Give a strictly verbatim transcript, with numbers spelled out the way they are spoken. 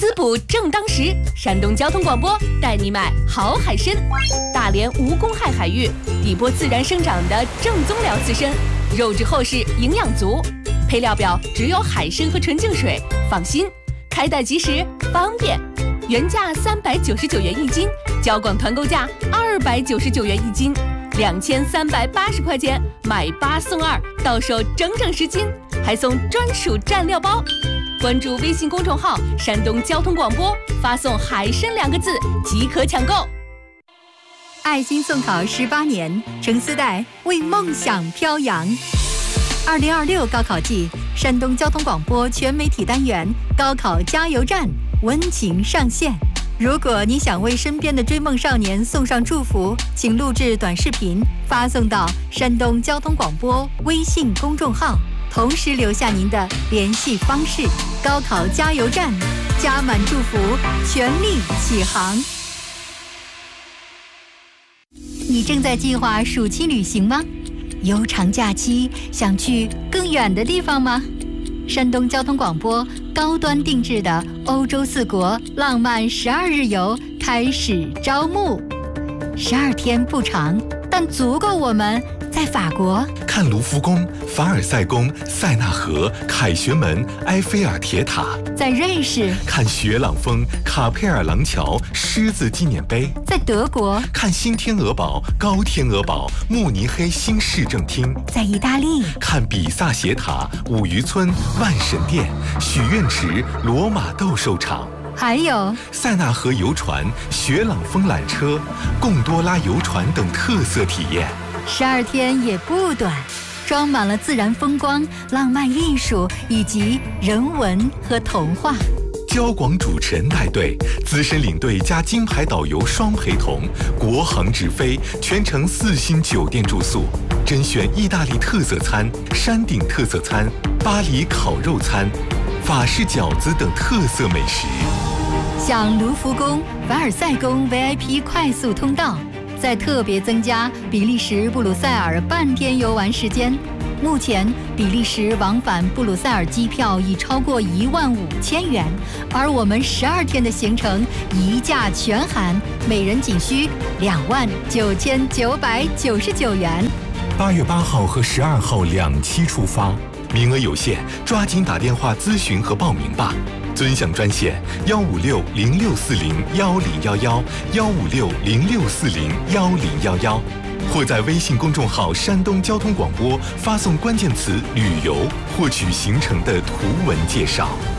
滋补正当时，山东交通广播带你买好海参。大连无公害海域，底波自然生长的正宗辽刺参，肉质厚实，营养足。配料表只有海参和纯净水，放心，开袋即时，方便。原价三百九十九元一斤，交广团购价二百九十九元一斤，两千三百八十块钱买八送二，到手整整十斤，还送专属蘸料包。关注微信公众号“山东交通广播”，发送“海参”两个字即可抢购。 爱心送考十八年，程思代为梦想飘扬。二零二六高考季，山东交通广播全媒体单元高考加油站温情上线。如果你想为身边的追梦少年送上祝福，请录制短视频发送到山东交通广播微信公众号，同时留下您的联系方式。高考加油站，加满祝福，全力起航。你正在计划暑期旅行吗？悠长假期想去更远的地方吗？山东交通广播高端定制的欧洲四国浪漫十二日游开始招募，十二天不长，但足够我们在法国看卢浮宫、凡尔赛宫、塞纳河、凯旋门、埃菲尔铁塔； 在瑞士看雪朗峰、卡佩尔廊桥、狮子纪念碑； 在德国看新天鹅堡、高天鹅堡、慕尼黑新市政厅； 在意大利看比萨斜塔、五渔村、万神殿、许愿池、罗马斗兽场。 还有塞纳河游船、雪朗峰缆车、贡多拉游船等特色体验。 十二天也不短，装满了自然风光、浪漫艺术以及人文和童话。 交广主持人带队，资深领队加金牌导游双陪同，国航直飞，全程四星酒店住宿，甄选意大利特色餐、山顶特色餐、巴黎烤肉餐、法式饺子等特色美食。 像卢浮宫、凡尔赛宫 V I P 快速通道，再特别增加比利时布鲁塞尔半天游玩时间。目前比利时往返布鲁塞尔机票已超过一万五千元，而我们十二天的行程一价全含，每人仅需两万九千九百九十九元。 八月八号和十二号两期出发，名额有限，抓紧打电话咨询和报名吧。尊享专线幺五六零六四零幺零幺幺幺五六零六四零幺零幺幺，或在微信公众号山东交通广播发送关键词旅游，获取行程的图文介绍。